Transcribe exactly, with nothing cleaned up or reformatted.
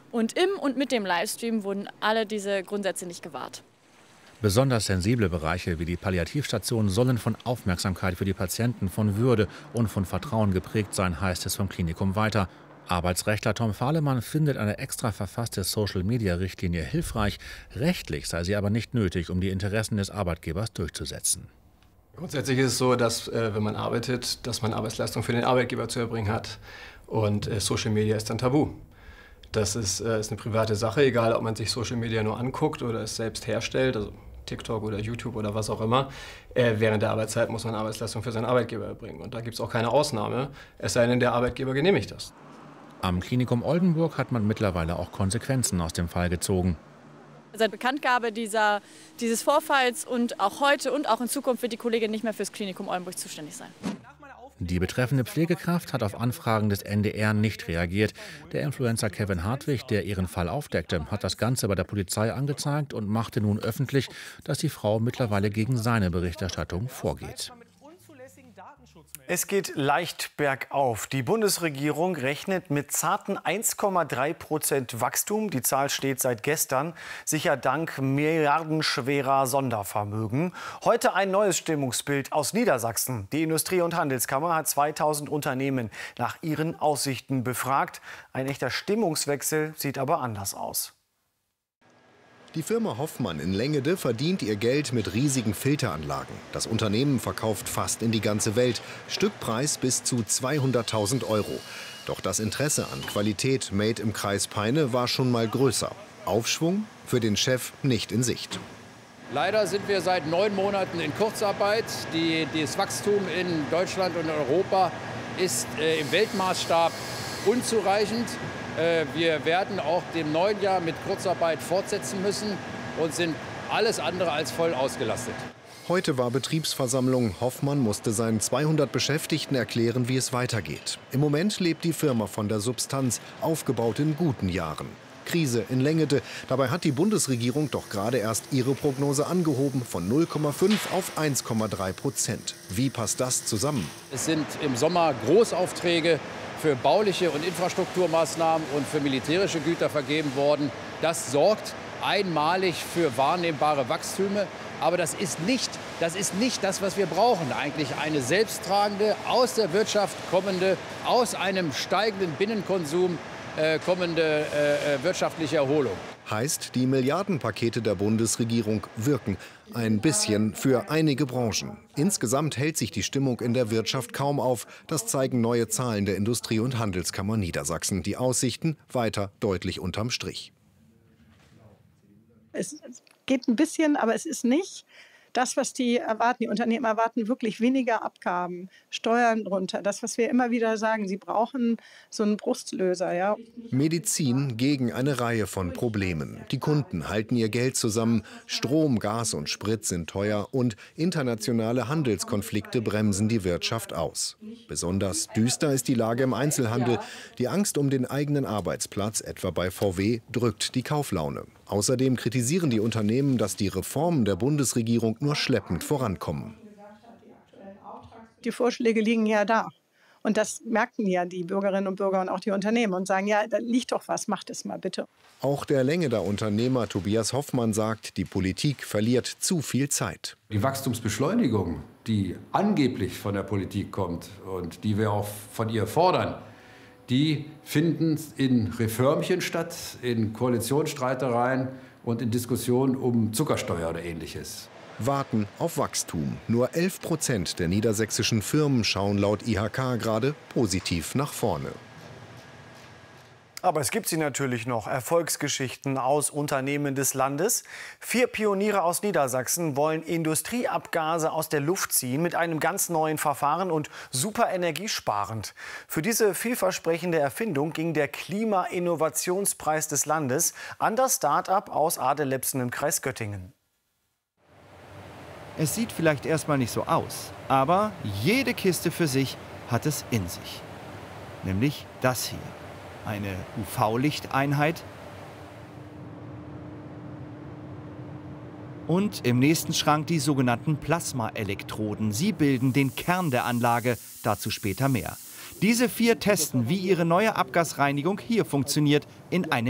Und im und mit dem Livestream wurden alle diese Grundsätze nicht gewahrt. Besonders sensible Bereiche wie die Palliativstationen sollen von Aufmerksamkeit für die Patienten, von Würde und von Vertrauen geprägt sein, heißt es vom Klinikum weiter. Arbeitsrechtler Tom Fahlemann findet eine extra verfasste Social-Media-Richtlinie hilfreich. Rechtlich sei sie aber nicht nötig, um die Interessen des Arbeitgebers durchzusetzen. Grundsätzlich ist es so, dass, äh, wenn man arbeitet, dass man Arbeitsleistung für den Arbeitgeber zu erbringen hat. Und äh, Social Media ist dann tabu. Das ist, äh, ist eine private Sache, egal ob man sich Social Media nur anguckt oder es selbst herstellt, also TikTok oder YouTube oder was auch immer. Äh, während der Arbeitszeit muss man Arbeitsleistung für seinen Arbeitgeber erbringen. Und da gibt es auch keine Ausnahme, es sei denn, der Arbeitgeber genehmigt das. Am Klinikum Oldenburg hat man mittlerweile auch Konsequenzen aus dem Fall gezogen. Seit Bekanntgabe dieser, dieses Vorfalls und auch heute und auch in Zukunft wird die Kollegin nicht mehr fürs Klinikum Oldenburg zuständig sein. Die betreffende Pflegekraft hat auf Anfragen des N D R nicht reagiert. Der Influencer Kevin Hartwig, der ihren Fall aufdeckte, hat das Ganze bei der Polizei angezeigt und machte nun öffentlich, dass die Frau mittlerweile gegen seine Berichterstattung vorgeht. Es geht leicht bergauf. Die Bundesregierung rechnet mit zarten eins Komma drei Prozent Wachstum. Die Zahl steht seit gestern, sicher dank milliardenschwerer Sondervermögen. Heute ein neues Stimmungsbild aus Niedersachsen. Die Industrie- und Handelskammer hat zweitausend Unternehmen nach ihren Aussichten befragt. Ein echter Stimmungswechsel sieht aber anders aus. Die Firma Hoffmann in Lengede verdient ihr Geld mit riesigen Filteranlagen. Das Unternehmen verkauft fast in die ganze Welt. Stückpreis bis zu zweihunderttausend Euro. Doch das Interesse an Qualität made im Kreis Peine war schon mal größer. Aufschwung für den Chef nicht in Sicht. Leider sind wir seit neun Monaten in Kurzarbeit. Die, das Wachstum in Deutschland und Europa ist äh, im Weltmaßstab unzureichend. Wir werden auch dem neuen Jahr mit Kurzarbeit fortsetzen müssen und sind alles andere als voll ausgelastet. Heute war Betriebsversammlung. Hoffmann musste seinen zweihundert Beschäftigten erklären, wie es weitergeht. Im Moment lebt die Firma von der Substanz, aufgebaut in guten Jahren. Krise in Lengede. Dabei hat die Bundesregierung doch gerade erst ihre Prognose angehoben von null Komma fünf auf eins Komma drei Prozent. Wie passt das zusammen? Es sind im Sommer Großaufträge für bauliche und Infrastrukturmaßnahmen und für militärische Güter vergeben worden. Das sorgt einmalig für wahrnehmbare Wachstüme. Aber das ist nicht, das ist nicht das, was wir brauchen. Eigentlich eine selbsttragende, aus der Wirtschaft kommende, aus einem steigenden Binnenkonsum äh, kommende äh, wirtschaftliche Erholung. Heißt, die Milliardenpakete der Bundesregierung wirken. Ein bisschen für einige Branchen. Insgesamt hält sich die Stimmung in der Wirtschaft kaum auf. Das zeigen neue Zahlen der Industrie- und Handelskammer Niedersachsen. Die Aussichten weiter deutlich unterm Strich. Es geht ein bisschen, aber es ist nicht das, was die erwarten. Die Unternehmen erwarten wirklich weniger Abgaben, Steuern runter. Das, was wir immer wieder sagen, sie brauchen so einen Brustlöser. Ja. Medizin gegen eine Reihe von Problemen. Die Kunden halten ihr Geld zusammen. Strom, Gas und Sprit sind teuer und internationale Handelskonflikte bremsen die Wirtschaft aus. Besonders düster ist die Lage im Einzelhandel. Die Angst um den eigenen Arbeitsplatz, etwa bei V W, drückt die Kauflaune. Außerdem kritisieren die Unternehmen, dass die Reformen der Bundesregierung nur schleppend vorankommen. Die Vorschläge liegen ja da. Und das merken ja die Bürgerinnen und Bürger und auch die Unternehmen und sagen, ja, da liegt doch was, macht es mal bitte. Auch der Lengeder Unternehmer Tobias Hoffmann sagt, die Politik verliert zu viel Zeit. Die Wachstumsbeschleunigung, die angeblich von der Politik kommt und die wir auch von ihr fordern, die finden in Reformchen statt, in Koalitionsstreitereien und in Diskussionen um Zuckersteuer oder Ähnliches. Warten auf Wachstum. Nur elf Prozent der niedersächsischen Firmen schauen laut I H K gerade positiv nach vorne. Aber es gibt sie natürlich noch, Erfolgsgeschichten aus Unternehmen des Landes. Vier Pioniere aus Niedersachsen wollen Industrieabgase aus der Luft ziehen mit einem ganz neuen Verfahren und super energiesparend. Für diese vielversprechende Erfindung ging der Klima-Innovationspreis des Landes an das Start-up aus Adelebsen im Kreis Göttingen. Es sieht vielleicht erstmal nicht so aus, aber jede Kiste für sich hat es in sich. Nämlich das hier. Eine U V-Lichteinheit und im nächsten Schrank die sogenannten Plasmaelektroden. Sie bilden den Kern der Anlage, dazu später mehr. Diese vier testen, wie ihre neue Abgasreinigung hier funktioniert, in einem